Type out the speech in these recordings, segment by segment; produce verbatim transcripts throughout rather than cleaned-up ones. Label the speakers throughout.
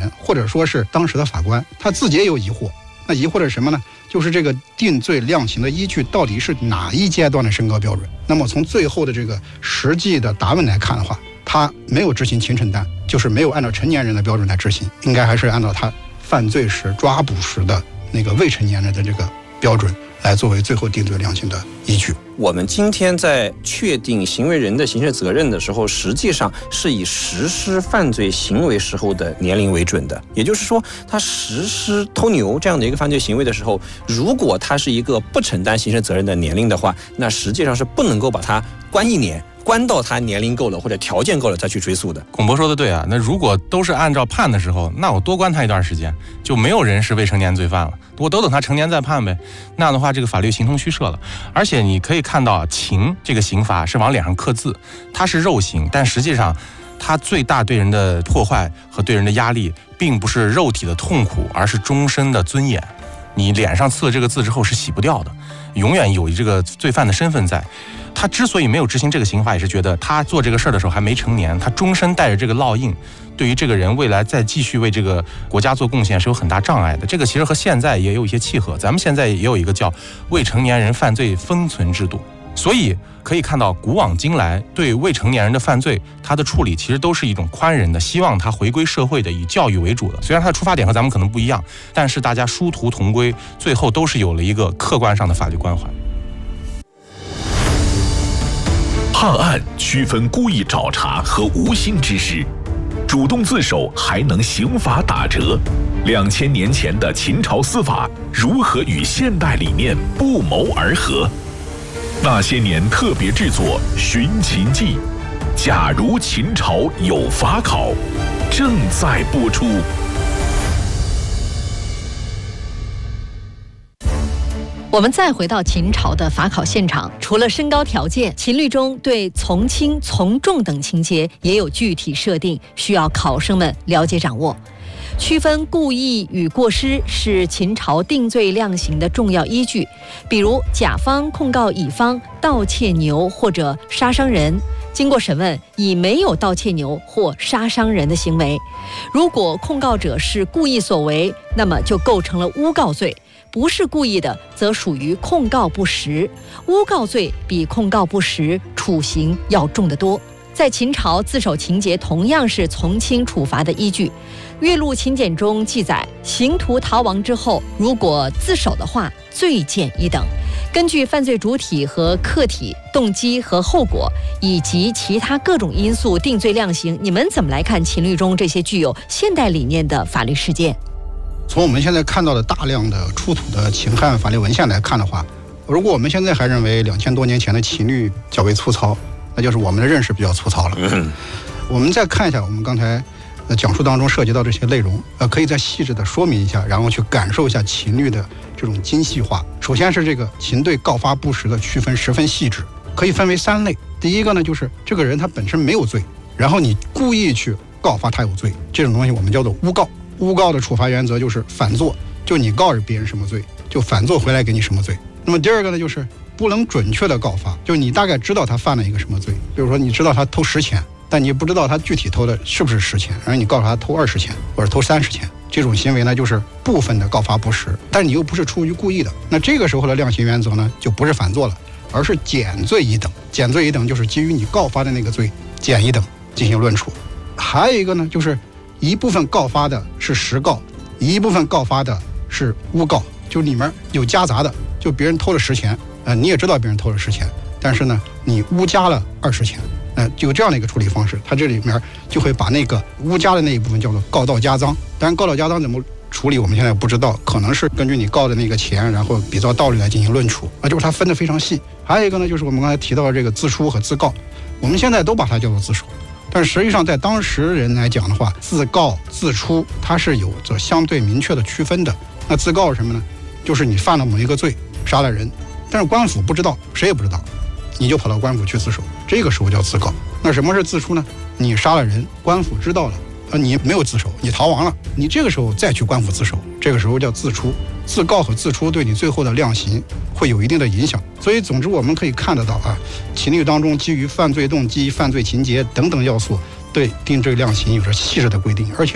Speaker 1: 人，或者说是当时的法官，他自己也有疑惑。那疑惑的是什么呢？就是这个定罪量刑的依据到底是哪一阶段的身高标准？那么从最后的这个实际的答问来看的话，他没有执行轻惩单，就是没有按照成年人的标准来执行，应该还是按照他犯罪时抓捕时的那个未成年人的这个标准来作为最后定罪量刑的依据。
Speaker 2: 我们今天在确定行为人的刑事责任的时候，实际上是以实施犯罪行为时候的年龄为准的。也就是说，他实施偷牛这样的一个犯罪行为的时候，如果他是一个不承担刑事责任的年龄的话，那实际上是不能够把他关一年，关到他年龄够了或者条件够了再去追诉的。
Speaker 3: 孔博说的对啊，那如果都是按照判的时候，那我多关他一段时间，就没有人是未成年罪犯了，我都等他成年再判呗。那样的话，这个法律形同虚设了。而且你可以看到，情这个刑罚是往脸上刻字，它是肉刑，但实际上它最大对人的破坏和对人的压力，并不是肉体的痛苦，而是终身的尊严。你脸上刺了这个字之后是洗不掉的，永远有这个罪犯的身份在。他之所以没有执行这个刑罚，也是觉得他做这个事儿的时候还没成年，他终身带着这个烙印，对于这个人未来再继续为这个国家做贡献是有很大障碍的。这个其实和现在也有一些契合，咱们现在也有一个叫未成年人犯罪封存制度。所以可以看到，古往今来对未成年人的犯罪，他的处理其实都是一种宽仁的，希望他回归社会的，以教育为主的。虽然他的出发点和咱们可能不一样，但是大家殊途同归，最后都是有了一个客观上的法律关怀。
Speaker 4: 判案区分故意找茬和无心之失，主动自首还能刑罚打折。两千年前的秦朝司法如何与现代理念不谋而合？那些年特别制作《寻秦记》，假如秦朝有法考，正在播出。
Speaker 5: 我们再回到秦朝的法考现场，除了身高条件，秦律中对从轻、从重等情节也有具体设定，需要考生们了解掌握。区分故意与过失是秦朝定罪量刑的重要依据。比如甲方控告乙方盗窃牛或者杀伤人，经过审问，乙没有盗窃牛或杀伤人的行为。如果控告者是故意所为，那么就构成了诬告罪。不是故意的，则属于控告不实。诬告罪比控告不实处刑要重得多。在秦朝，自首情节同样是从轻处罚的依据。岳麓秦简中记载，刑徒逃亡之后，如果自首的话，罪减一等。根据犯罪主体和客体、动机和后果以及其他各种因素定罪量刑。你们怎么来看秦律中这些具有现代理念的法律事件？
Speaker 1: 从我们现在看到的大量的出土的秦汉法律文献来看的话，如果我们现在还认为两千多年前的秦律较为粗糙，那就是我们的认识比较粗糙了。嗯、我们再看一下我们刚才呃讲述当中涉及到这些内容，呃，可以再细致的说明一下，然后去感受一下秦律的这种精细化。首先是这个秦对告发不实的区分十分细致，可以分为三类。第一个呢，就是这个人他本身没有罪，然后你故意去告发他有罪，这种东西我们叫做诬告。诬告的处罚原则就是反作，就你告着别人什么罪，就反作回来给你什么罪。那么第二个呢，就是不能准确的告发，就你大概知道他犯了一个什么罪，比如说你知道他偷十钱，但你不知道他具体偷的是不是十钱，然后你告诉他偷二十钱或者偷三十钱，这种行为呢就是部分的告发不实，但你又不是出于故意的。那这个时候的量刑原则呢，就不是反作了，而是减罪一等。减罪一等就是基于你告发的那个罪减一等进行论处。还有一个呢，就是一部分告发的是实告，一部分告发的是诬告，就里面有夹杂的，就别人偷了十钱，呃，你也知道别人偷了十钱，但是呢，你诬加了二十钱，呃，就这样的一个处理方式，它这里面就会把那个诬加的那一部分叫做告盗加赃。当然，告盗加赃怎么处理，我们现在不知道，可能是根据你告的那个钱，然后比照道理来进行论处，啊，就是它分得非常细。还有一个呢，就是我们刚才提到的这个自书和自告，我们现在都把它叫做自首。但实际上在当时人来讲的话，自告自出它是有着相对明确的区分的。那自告是什么呢？就是你犯了某一个罪，杀了人，但是官府不知道，谁也不知道，你就跑到官府去自首，这个时候叫自告。那什么是自出呢？你杀了人，官府知道了，呃，你没有自首，你逃亡了，你这个时候再去官府自首，这个时候叫自出。自告和自出对你最后的量刑会有一定的影响。所以总之我们可以看得到啊，秦律当中基于犯罪动机、犯罪情节等等要素对定罪量刑有着细致的规定，而且是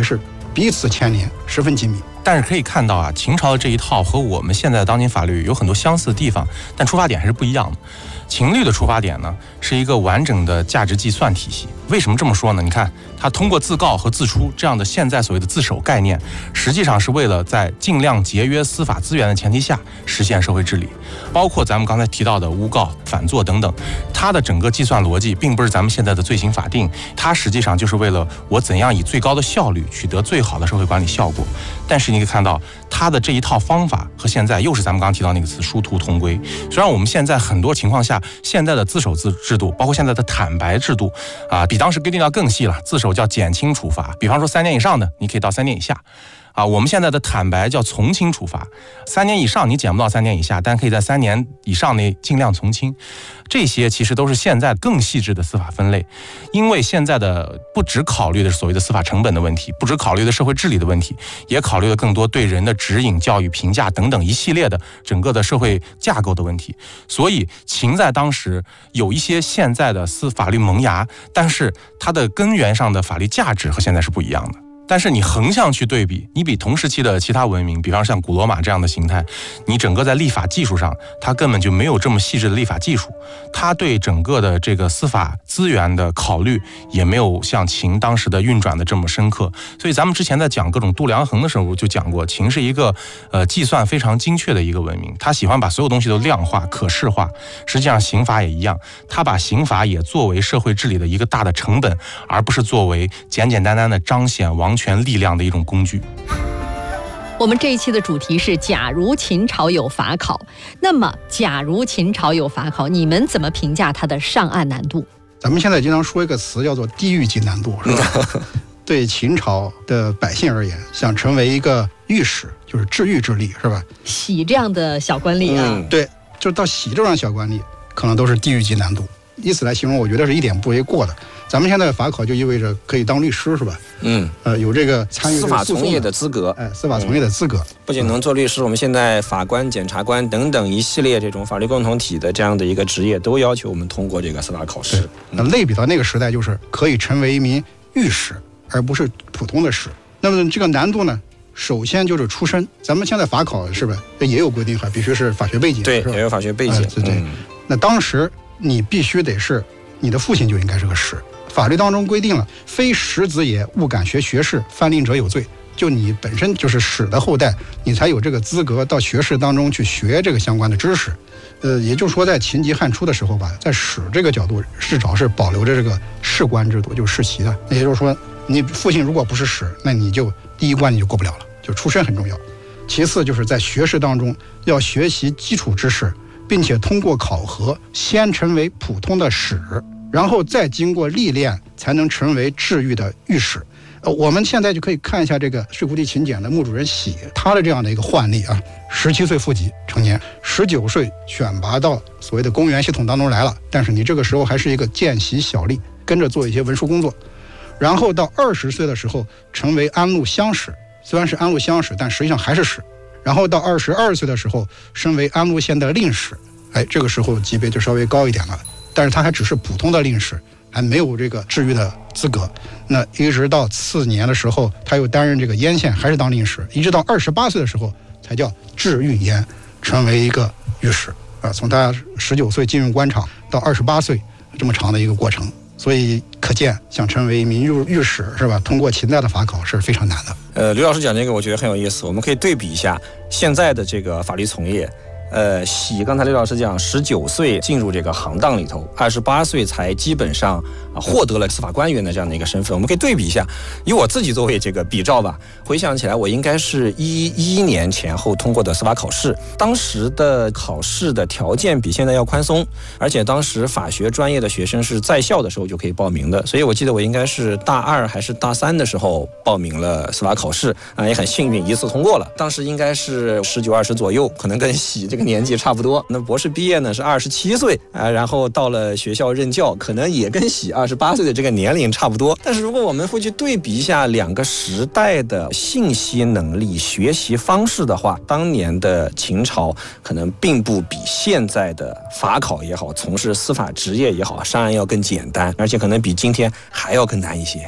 Speaker 1: 彼此牵连，十分紧密。
Speaker 3: 但是可以看到啊，秦朝的这一套和我们现在的当今法律有很多相似的地方，但出发点还是不一样的。秦律的出发点呢，是一个完整的价值计算体系。为什么这么说呢？你看，它通过自告和自出这样的现在所谓的自首概念，实际上是为了在尽量节约司法资源的前提下实现社会治理。包括咱们刚才提到的诬告、反作等等，它的整个计算逻辑并不是咱们现在的罪刑法定，它实际上就是为了我怎样以最高的效率取得最好的社会管理效果。但是你可以看到，它的这一套方法和现在又是咱们刚刚提到那个词殊途同归。虽然我们现在很多情况下，现在的自首制制度，包括现在的坦白制度啊，比当时规定要更细了。自首叫减轻处罚，比方说三年以上的，你可以到三年以下。啊，我们现在的坦白叫从轻处罚，三年以上你减不到三年以下，但可以在三年以上内尽量从轻。这些其实都是现在更细致的司法分类，因为现在的不只考虑的是所谓的司法成本的问题，不只考虑的社会治理的问题，也考虑了更多对人的指引、教育、评价等等一系列的整个的社会架构的问题。所以秦在当时有一些现在的司法律萌芽，但是它的根源上的法律价值和现在是不一样的。但是你横向去对比，你比同时期的其他文明，比方像古罗马这样的形态，你整个在立法技术上，它根本就没有这么细致的立法技术，它对整个的这个司法资源的考虑也没有像秦当时的运转的这么深刻。所以咱们之前在讲各种度量衡的时候就讲过，秦是一个呃计算非常精确的一个文明，他喜欢把所有东西都量化、可视化。实际上刑法也一样，他把刑法也作为社会治理的一个大的成本，而不是作为简简单单的彰显王权权力量的一种工具。
Speaker 5: 我们这一期的主题是假如秦朝有法考，那么假如秦朝有法考，你们怎么评价它的上岸难度？
Speaker 1: 咱们现在经常说一个词叫做地狱级难度，是吧？对秦朝的百姓而言，想成为一个御史，就是治狱之力，是吧？
Speaker 5: 喜这样的小官吏啊、嗯，
Speaker 1: 对，就到喜这样小官吏，可能都是地狱级难度。以此来形容，我觉得是一点不为过的。咱们现在的法考就意味着可以当律师，是吧？嗯，呃，有这个参与
Speaker 2: 司法从业的资格，
Speaker 1: 哎，司法从业的资格，嗯、
Speaker 2: 不仅能做律师，我们现在法官、检察官等等一系列这种法律共同体的这样的一个职业，都要求我们通过这个司法考试。
Speaker 1: 那类比到那个时代，就是可以成为一名御史，而不是普通的史。那么这个难度呢？首先就是出身，咱们现在法考是吧？也有规定，还必须是法学背景，
Speaker 2: 对，也有法学背景。
Speaker 1: 哎、对对、嗯。那当时你必须得是你的父亲就应该是个史。法律当中规定了，非史子也，勿敢学学士，犯令者有罪。就你本身就是史的后代，你才有这个资格到学士当中去学这个相关的知识。呃，也就是说，在秦及汉初的时候吧，在史这个角度，至少是保留着这个士官制度，就是世袭的。也就是说，你父亲如果不是史，那你就第一关你就过不了了，就出身很重要。其次就是在学士当中要学习基础知识，并且通过考核，先成为普通的史。然后再经过历练，才能成为治狱的御史。呃，我们现在就可以看一下这个税库地秦简的墓主人喜，他的这样的一个换例啊，十七岁赴籍成年，十九岁选拔到所谓的公务员系统当中来了，但是你这个时候还是一个见习小吏，跟着做一些文书工作，然后到二十岁的时候成为安陆乡史，虽然是安陆乡史，但实际上还是史。然后到二十二岁的时候升为安陆县的令史，哎，这个时候级别就稍微高一点了。但是他还只是普通的令史，还没有这个治狱的资格。那一直到次年的时候，他又担任这个燕县，还是当令史，一直到二十八岁的时候才叫治狱燕，成为一个御史啊。从他十九岁进入官场到二十八岁这么长的一个过程，所以可见想成为一名御御史是吧？通过秦代的法考是非常难的。
Speaker 2: 呃，刘老师讲这个，我觉得很有意思。我们可以对比一下现在的这个法律从业。呃，喜刚才刘老师讲，十九岁进入这个行当里头，二十八岁才基本上啊获得了司法官员的这样的一个身份。我们可以对比一下，以我自己作为这个比照吧。回想起来，我应该是一一年前后通过的司法考试，当时的考试的条件比现在要宽松，而且当时法学专业的学生是在校的时候就可以报名的，所以我记得我应该是大二还是大三的时候报名了司法考试啊，也很幸运一次通过了。当时应该是十九二十左右，可能跟喜这个年纪差不多。那博士毕业呢是二十七岁啊，然后到了学校任教，可能也跟喜二十八岁的这个年龄差不多。但是如果我们会去对比一下两个时代的信息能力、学习方式的话，当年的秦朝可能并不比现在的法考也好，从事司法职业也好，上岸要更简单，而且可能比今天还要更难一些。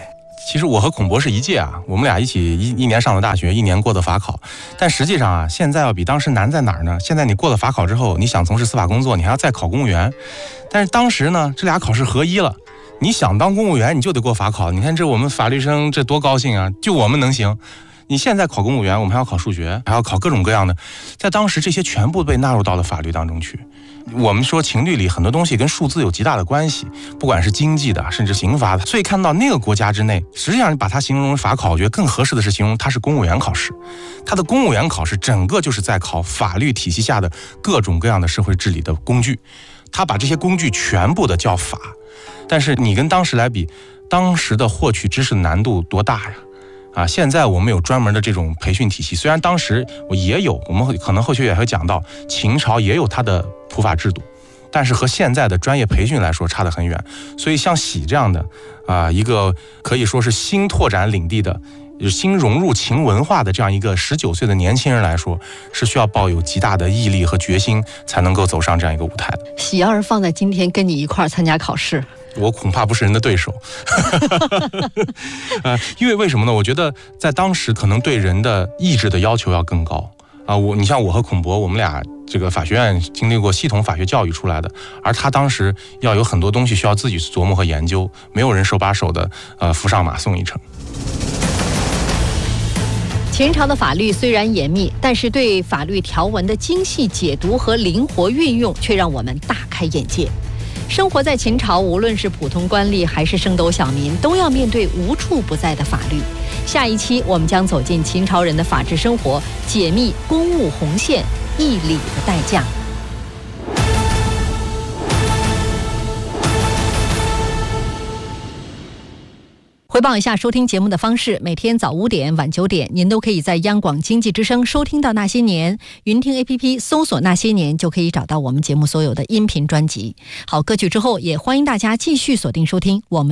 Speaker 3: 其实我和孔博是一届啊，我们俩一起一一年上的大学，一年过的法考。但实际上啊，现在要比当时难在哪儿呢？现在你过了法考之后，你想从事司法工作，你还要再考公务员。但是当时呢，这俩考试合一了。你想当公务员，你就得过法考。你看这我们法律生这多高兴啊！就我们能行。你现在考公务员，我们还要考数学，还要考各种各样的。在当时，这些全部被纳入到了法律当中去。我们说情律里很多东西跟数字有极大的关系，不管是经济的，甚至刑罚的。所以看到那个国家之内，实际上你把它形容为法考，我觉得更合适的是形容它是公务员考试。它的公务员考试整个就是在考法律体系下的各种各样的社会治理的工具。它把这些工具全部的叫法。但是你跟当时来比，当时的获取知识的难度多大呀？啊，现在我们有专门的这种培训体系，虽然当时我也有，我们可能后续也会讲到，秦朝也有它的普法制度，但是和现在的专业培训来说差得很远。所以像喜这样的啊，一个可以说是新拓展领地的、新融入秦文化的这样一个十九岁的年轻人来说，是需要抱有极大的毅力和决心，才能够走上这样一个舞台的。
Speaker 5: 喜要是放在今天跟你一块儿参加考试，
Speaker 3: 我恐怕不是人的对手。呃，因为为什么呢？我觉得在当时可能对人的意志的要求要更高啊。我你像我和孔博，我们俩这个法学院经历过系统法学教育出来的，而他当时要有很多东西需要自己去琢磨和研究，没有人手把手的呃扶上马送一程。
Speaker 5: 秦朝的法律虽然严密，但是对法律条文的精细解读和灵活运用却让我们大开眼界。生活在秦朝，无论是普通官吏还是升斗小民，都要面对无处不在的法律。下一期我们将走进秦朝人的法治生活，解密公务红线、义理的代价。回报一下收听节目的方式，每天早五点晚九点您都可以在央广经济之声收听到那些年，云听 A P P 搜索那些年就可以找到我们节目所有的音频专辑。好，歌曲之后也欢迎大家继续锁定收听我们